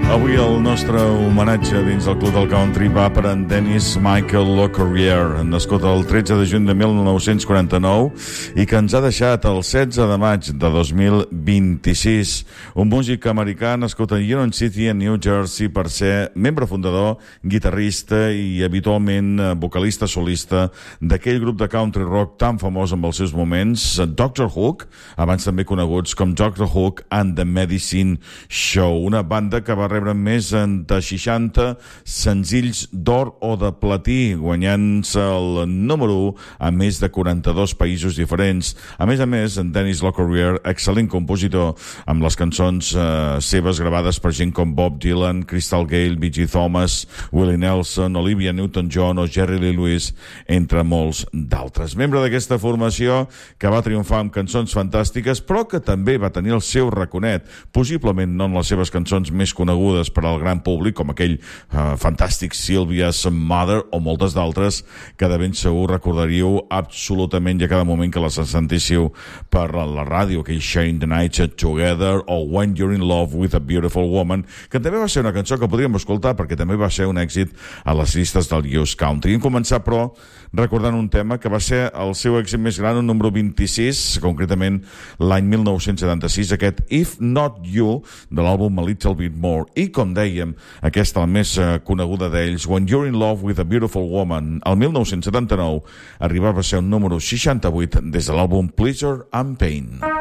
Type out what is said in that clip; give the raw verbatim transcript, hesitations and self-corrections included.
Avui el nostre homenatge dins el Club del Country va per en Dennis Michael Locklear, nascut el tretze de juny de mil nou-cents quaranta-nou i que ens ha deixat el setze de maig de dos mil vint-i-sis. Un músic americà nascut a Union City, a New Jersey, per ser membre fundador, guitarrista i habitualment vocalista solista d'aquell grup de country rock tan famós amb els seus moments, doctor Hook, abans també coneguts com doctor Hook and the Medicine Show, una banda que va rebre més de seixanta senzills d'or o de platí, guanyant-se el número u a més de quaranta-dos països diferents. A més a més, en Dennis Locklear, excel·lent compositor, amb les cançons eh, seves gravades per gent com Bob Dylan, Crystal Gale, B G Thomas, Willie Nelson, Olivia Newton-John o Jerry Lee Lewis, entre molts d'altres. Membre d'aquesta formació que va triomfar amb cançons fantàstiques, però que també va tenir el seu raconet, possiblement no en les seves cançons més conegudes per al gran públic, com aquell uh, fantàstic Sylvia's Mother o moltes d'altres que de ben segur recordaríeu absolutament i a cada moment que les sentíssiu per la ràdio, aquell Shine the Night Together o When You're in Love with a Beautiful Woman, que també va ser una cançó que podríem escoltar perquè també va ser un èxit a les llistes del U S Country. Hem començat, però, recordant un tema que va ser el seu èxit més gran, un número vint-i-sis, concretament l'any mil nou-cents setanta-sis, aquest If Not You, de l'àlbum A Little Bit More. I, com dèiem, aquesta, la més eh, coneguda d'ells, When You're in Love with a Beautiful Woman, el mil nou-cents setanta-nou, arribava a ser un número seixanta-vuit des de l'àlbum Pleasure and Pain.